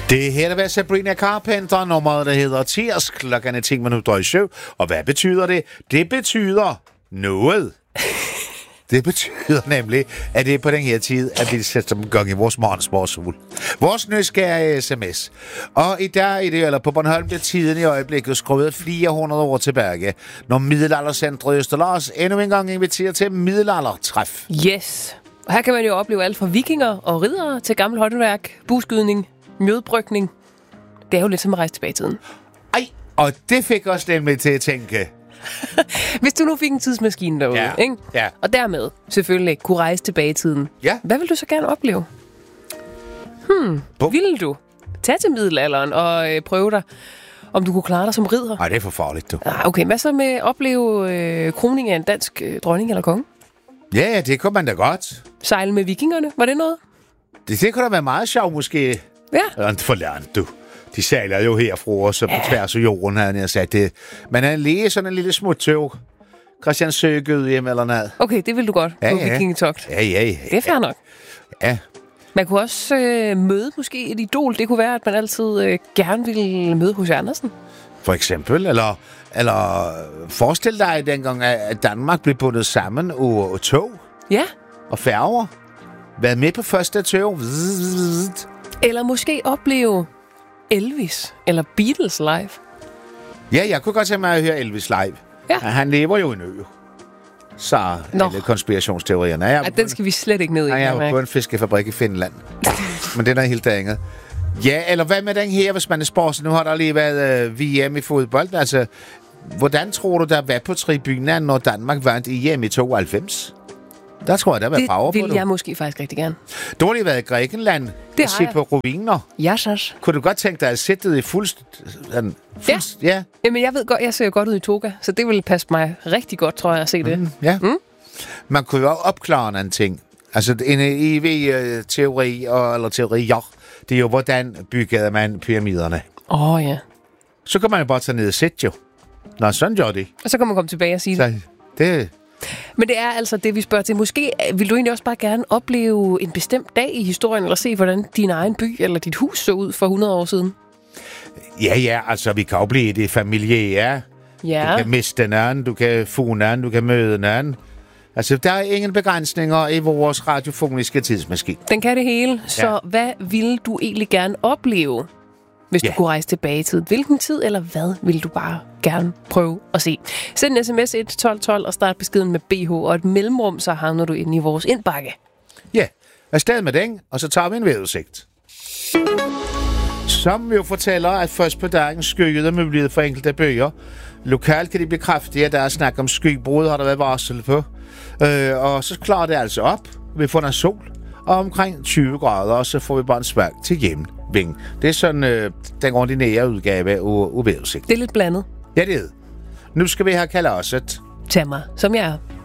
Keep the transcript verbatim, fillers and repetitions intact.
Det her er Sabrina Carpenter, nummeret der hedder Tirs, klokken er ti minutter i syv. Og hvad betyder det? Det betyder noget. Det betyder nemlig, at det er på den her tid, at vi sætter dem gang i vores morgensmårsol. Vores nysgerrige sms. Og i dag, i det, eller på Bornholm, bliver tiden i øjeblikket skruet flere hundrede år tilbage, når middelaldercentret Østerlars endnu en gang inviterer til middelaldertræf. Yes. Og her kan man jo opleve alt fra vikinger og riddere til gammel håndværk, buskydning, mjødbrygning. Det er jo lidt som at rejse tilbage i tiden. Ej, og det fik os nemlig til at tænke. Hvis du nu fik en tidsmaskine derude, ja. ikke? Ja. Og dermed selvfølgelig kunne rejse tilbage i tiden. Ja. Hvad vil du så gerne opleve? Hmm, Bum. Vil du tage til middelalderen og øh, prøve dig, om du kunne klare dig som ridder? Nej, det er for farligt, du. Ah, okay, hvad så med at opleve øh, kroning af en dansk øh, dronning eller konge? Ja, ja, det kunne man da godt. Sejle med vikingerne, var det noget? Det, det kunne da være meget sjovt, måske. Ja. Eller for langt, du. De sejler jo herfra, og så på ja. tværs af jorden, havde jeg sagt det. Men han lige sådan en lille smuttøv. Christian Søgød hjem eller noget. Okay, det vil du godt ja, på ja. vikingetogt. Ja, ja, ja. Det er fair nok. Ja. Man kunne også øh, møde måske et idol. Det kunne være, at man altid øh, gerne ville møde H C Andersen. For eksempel. Eller, eller forestil dig dengang, at Danmark blev bundet sammen og tog Ja. og færger. Været med på første tog. Eller måske opleve Elvis eller Beatles live. Ja, jeg kunne godt tænke mig at høre Elvis live. Ja. Han lever jo i en ø. Så Nå. alle konspirationsteorierne. Jeg Ej, den skal vi slet ikke ned i. Nej, jeg er på en fiskefabrik i Finland. Men den er helt andet. Ja, eller hvad med den her, hvis man er sports? Nu har der lige været øh, V M i fodbold. Altså, hvordan tror du, der var på tribunen, når Danmark vandt i E M i tooghalvfems? Der tror jeg, der var Det farver på, vil du. jeg måske faktisk rigtig gerne. Du har lige været i Grækenland. Det og har se jeg. på ruiner. Ja, Sas. Kunne du godt tænke dig at sætte det i fuldst... Sådan, fuldst ja. ja. Jamen, jeg ved godt, jeg ser godt ud i toga, så det vil passe mig rigtig godt, tror jeg, at se det. Mm, ja. Mm? Man kunne jo opklare en ting. Altså, en evig øh, teori, og, eller teorier, det er jo, hvordan byggede man pyramiderne. Åh, oh, ja. Så kan man jo bare tage ned og sætte jo. Nå, sådan gør det. Og så kan man komme tilbage og sige det. Så det... Men det er altså det, vi spørger til. Måske vil du egentlig også bare gerne opleve en bestemt dag i historien, eller se, hvordan din egen by eller dit hus så ud for hundrede år siden? Ja, ja, altså, vi kan jo blive det familiære. Ja. Du kan miste en anden, du kan få en anden, du kan møde en anden. Altså, der er ingen begrænsninger i vores radiofoniske tidsmaskine. Den kan det hele. Så Ja. hvad ville du egentlig gerne opleve, hvis Ja. du kunne rejse tilbage i tid? Hvilken tid, eller hvad ville du bare gerne prøve at se? Send en sms et tolv tolv og start beskeden med B H og et mellemrum, så havner du ind i vores indbakke. Ja, afsted med den, og så tager vi en vejrudsigt. Som jo fortæller, at først på dagen skyede mulighed for enkelte bøger. Lokalt kan de bekræfte, at der er snak om skybrud, har der været varsel på. Øh, og så klarer det altså op. Vi får en sol og omkring tyve grader, og så får vi bare en svag til hjemving. Det er sådan øh, den ordinære udgave af vejrudsigt. Det er lidt blandet. Ja, det er. Nu skal vi have kalderset. Tag mig, som jeg er.